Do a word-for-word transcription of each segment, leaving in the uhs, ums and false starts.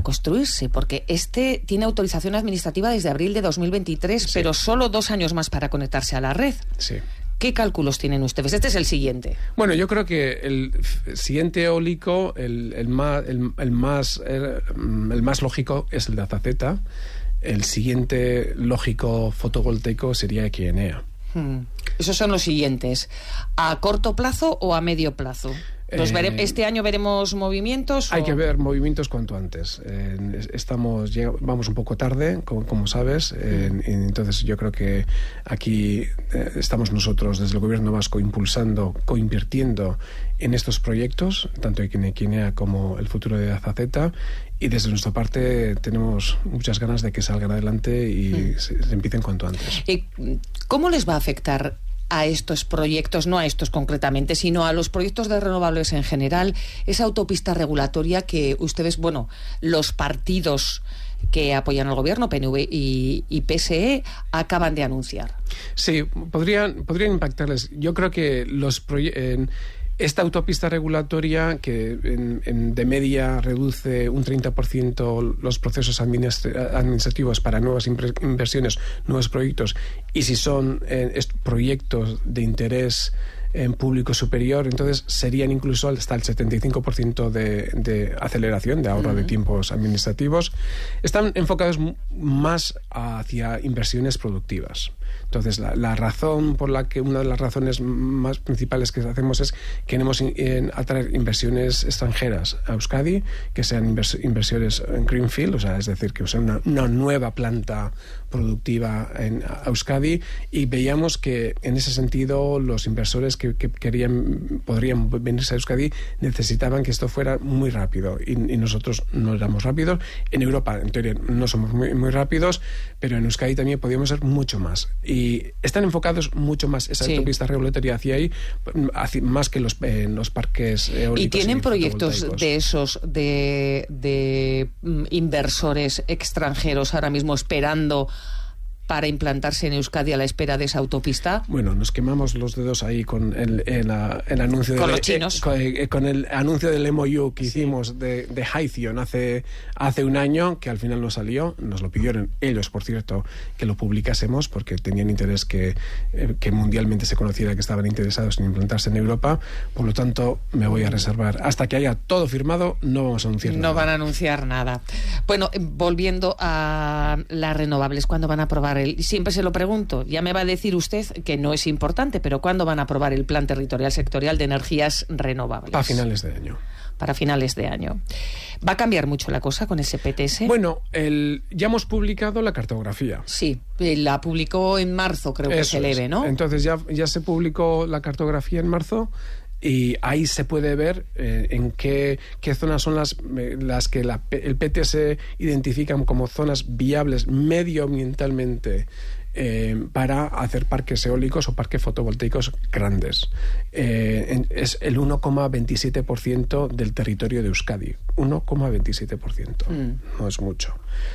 construirse, porque este tiene autorización administrativa desde abril de dos mil veintitrés, sí. pero solo dos años más para conectarse a la red. Sí. ¿Qué cálculos tienen ustedes? Este es el siguiente. Bueno, yo creo que el siguiente eólico, el, el, más, el, el, más, el, el más lógico es el de Azazeta. El siguiente lógico fotovoltaico sería Equinea. Hmm. Esos son los siguientes. ¿A corto plazo o a medio plazo? Los vere- eh, ¿Este año veremos movimientos? Hay o... que ver movimientos cuanto antes. Eh, estamos lleg- vamos un poco tarde, como, como sabes. Eh, mm. Entonces yo creo que aquí eh, estamos nosotros desde el Gobierno vasco impulsando, coinvirtiendo en estos proyectos, tanto en Equinea como el futuro de Azazeta. Y desde nuestra parte tenemos muchas ganas de que salgan adelante y mm. se, se empiecen cuanto antes. ¿Y cómo les va a afectar a estos proyectos, no a estos concretamente, sino a los proyectos de renovables en general, esa autopista regulatoria que ustedes, bueno, los partidos que apoyan al gobierno, P N V y, y P S E, acaban de anunciar? Sí, podrían, podrían impactarles. Yo creo que los proyectos... Esta autopista regulatoria que en, en, de media reduce un treinta por ciento los procesos administrativos para nuevas inversiones, nuevos proyectos, y si son eh, proyectos de interés en público superior, entonces serían incluso hasta el setenta y cinco por ciento de, de aceleración, de ahorro uh-huh. de tiempos administrativos. Están enfocados más hacia inversiones productivas. Entonces, la, la razón por la que, una de las razones más principales que hacemos es que queremos in, atraer inversiones extranjeras a Euskadi, que sean invers, inversiones en greenfield, o sea, es decir, que sean una, una nueva planta productiva en Euskadi, y veíamos que en ese sentido los inversores que, que querían, podrían venirse a Euskadi necesitaban que esto fuera muy rápido, y, y nosotros no éramos rápidos. En Europa, en teoría, no somos muy, muy rápidos, pero en Euskadi también podíamos ser mucho más. Y están enfocados mucho más esa sí. autopista regulatoria hacia ahí, hacia, más que los, eh, los parques eólicos. ¿Y tienen y proyectos de esos, de, de mm, inversores extranjeros ahora mismo esperando para implantarse en Euskadi a la espera de esa autopista? Bueno, nos quemamos los dedos ahí con el, el, el anuncio con de, los chinos. Eh, con, eh, con el anuncio del M O U que hicimos sí. de, de Hythion hace, hace un año, que al final no salió. Nos lo pidieron ellos, por cierto, que lo publicásemos porque tenían interés que, eh, que mundialmente se conociera que estaban interesados en implantarse en Europa. Por lo tanto, me voy a reservar. Hasta que haya todo firmado, no vamos a anunciar no nada. No van a anunciar nada. Bueno, volviendo a las renovables, ¿cuándo van a aprobar? El, siempre se lo pregunto, ya me va a decir usted que no es importante, pero ¿cuándo van a aprobar el Plan Territorial Sectorial de Energías Renovables? Para finales de año. Para finales de año. ¿Va a cambiar mucho la cosa con ese P T S? Bueno, el, ya hemos publicado la cartografía. Sí, la publicó en marzo, creo que se leve, ¿no? Entonces ya, ya se publicó la cartografía en marzo. Y ahí se puede ver eh, en qué, qué zonas son las, eh, las que la, el P T S identifican como zonas viables medioambientalmente eh, para hacer parques eólicos o parques fotovoltaicos grandes. Eh, en, es el uno coma veintisiete por ciento del territorio de Euskadi. uno coma veintisiete por ciento. Mm. No es mucho.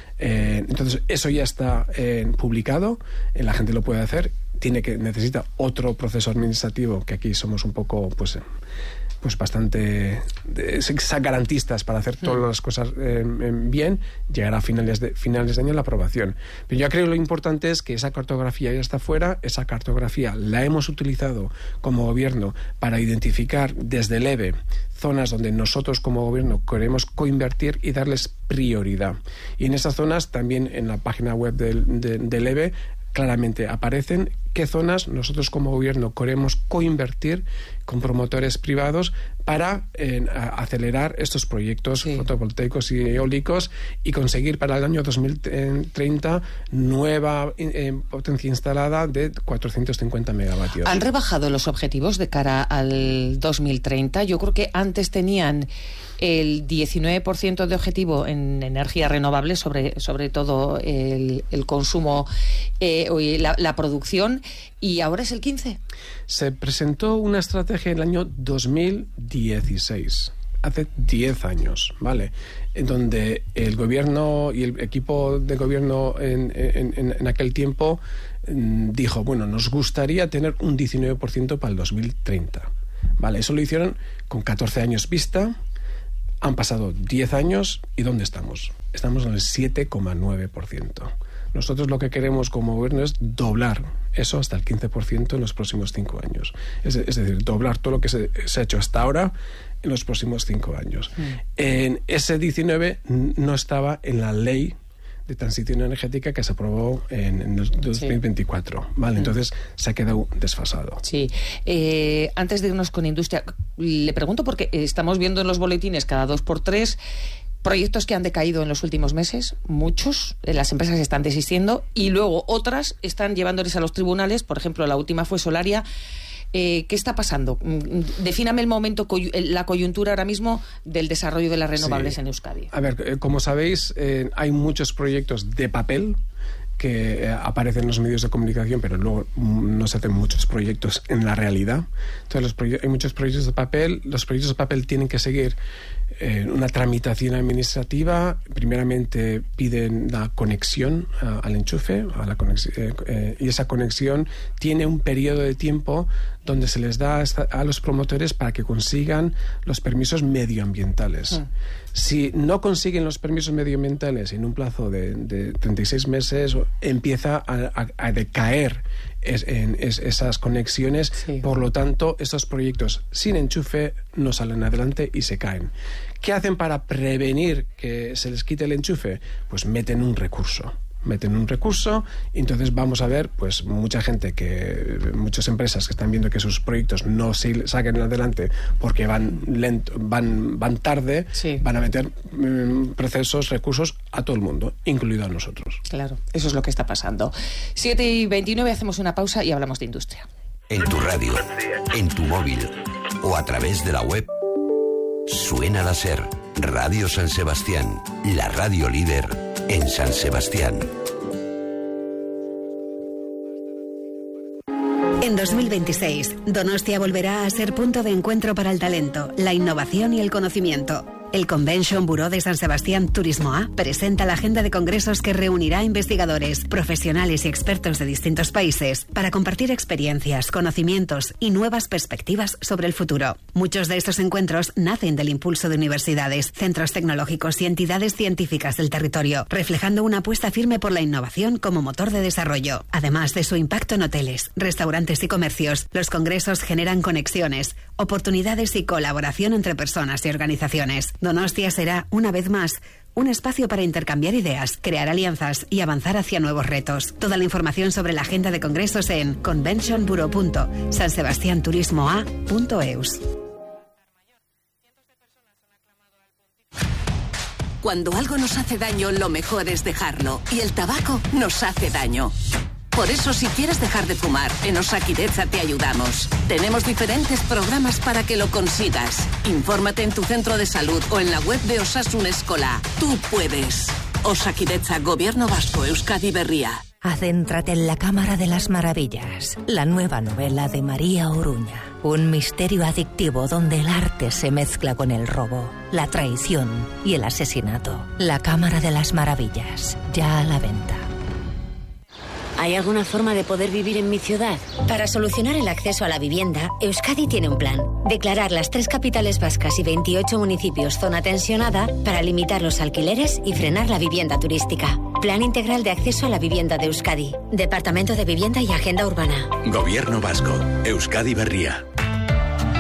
Eh, entonces, eso ya está eh, publicado. Eh, la gente lo puede hacer. Tiene que necesita otro proceso administrativo, que aquí somos un poco pues pues bastante de, garantistas para hacer todas las cosas eh, bien. Llegará a finales de finales de año la aprobación. Pero yo creo que lo importante es que esa cartografía ya está fuera. Esa cartografía la hemos utilizado como gobierno para identificar desde el E B E zonas donde nosotros como gobierno queremos coinvertir y darles prioridad. Y en esas zonas también en la página web del, de, del E B E claramente aparecen qué zonas nosotros como gobierno queremos coinvertir con promotores privados para eh, acelerar estos proyectos sí. fotovoltaicos y eólicos y conseguir para el año dos mil treinta nueva eh, potencia instalada de cuatrocientos cincuenta megavatios. ¿Han rebajado los objetivos de cara al dos mil treinta? Yo creo que antes tenían el diecinueve por ciento de objetivo en energías renovables, sobre, sobre todo el, el consumo eh, y la, la producción, y ahora es el quince. Se presentó una estrategia en el año dos mil dieciséis, hace diez años, ¿vale? En donde el gobierno y el equipo de gobierno en, en, en aquel tiempo dijo, bueno, nos gustaría tener un diecinueve por ciento para el dos mil treinta, ¿vale? Eso lo hicieron con catorce años vista, Han pasado diez años y ¿dónde estamos? Estamos en el siete coma nueve por ciento. Nosotros lo que queremos como gobierno es doblar eso hasta el quince por ciento en los próximos cinco años. Es, es decir, doblar todo lo que se, se ha hecho hasta ahora en los próximos cinco años. Mm. En ese diecinueve no estaba en la ley de transición energética que se aprobó en, en el dos mil veinticuatro. Sí. Vale, entonces se ha quedado desfasado. Sí. Eh, antes de irnos con industria, le pregunto porque estamos viendo en los boletines cada dos por tres proyectos que han decaído en los últimos meses, muchos, las empresas están desistiendo y luego otras están llevándoles a los tribunales, por ejemplo, la última fue Solaria. Eh, ¿Qué está pasando? Defíname el momento, la coyuntura ahora mismo del desarrollo de las renovables sí. en Euskadi. A ver, eh, como sabéis, eh, hay muchos proyectos de papel que eh, aparecen en los medios de comunicación, pero luego mm, no se hacen muchos proyectos en la realidad. Entonces, los proye- hay muchos proyectos de papel. Los proyectos de papel tienen que seguir eh, una tramitación administrativa. Primeramente piden la conexión uh, al enchufe, a la conex- eh, eh, y esa conexión tiene un periodo de tiempo donde se les da a los promotores para que consigan los permisos medioambientales. Mm. Si no consiguen los permisos medioambientales en un plazo de, de treinta y seis meses, empieza a, a, a decaer es, en es, esas conexiones. Sí. Por lo tanto, estos proyectos sin enchufe no salen adelante y se caen. ¿Qué hacen para prevenir que se les quite el enchufe? Pues meten un recurso. meten un recurso y entonces vamos a ver pues mucha gente que muchas empresas que están viendo que sus proyectos no se saquen adelante porque van lento, van van tarde, sí. van a meter um, procesos, recursos a todo el mundo, incluido a nosotros. Claro, eso es lo que está pasando. siete y veintinueve, hacemos una pausa y hablamos de industria. En tu radio, en tu móvil o a través de la web, suena la SER, Radio San Sebastián, la radio líder en San Sebastián. En dos mil veintiséis, Donostia volverá a ser punto de encuentro para el talento, la innovación y el conocimiento. El Convention Bureau de San Sebastián Turismo A presenta la agenda de congresos que reunirá a investigadores, profesionales y expertos de distintos países para compartir experiencias, conocimientos y nuevas perspectivas sobre el futuro. Muchos de estos encuentros nacen del impulso de universidades, centros tecnológicos y entidades científicas del territorio, reflejando una apuesta firme por la innovación como motor de desarrollo. Además de su impacto en hoteles, restaurantes y comercios, los congresos generan conexiones, oportunidades y colaboración entre personas y organizaciones. Donostia será, una vez más, un espacio para intercambiar ideas, crear alianzas y avanzar hacia nuevos retos. Toda la información sobre la agenda de congresos en convention bureau punto san sebastián turismo a punto e u s. Cuando algo nos hace daño, lo mejor es dejarlo. Y el tabaco nos hace daño. Por eso, si quieres dejar de fumar, en Osakidetza te ayudamos. Tenemos diferentes programas para que lo consigas. Infórmate en tu centro de salud o en la web de Osasun Eskola. Tú puedes. Osakidetza, Gobierno Vasco, Euskadi Berria. Adéntrate en la Cámara de las Maravillas, la nueva novela de María Oruña. Un misterio adictivo donde el arte se mezcla con el robo, la traición y el asesinato. La Cámara de las Maravillas, ya a la venta. ¿Hay alguna forma de poder vivir en mi ciudad? Para solucionar el acceso a la vivienda, Euskadi tiene un plan. Declarar las tres capitales vascas y veintiocho municipios zona tensionada para limitar los alquileres y frenar la vivienda turística. Plan integral de acceso a la vivienda de Euskadi. Departamento de Vivienda y Agenda Urbana. Gobierno Vasco, Euskadi Berria.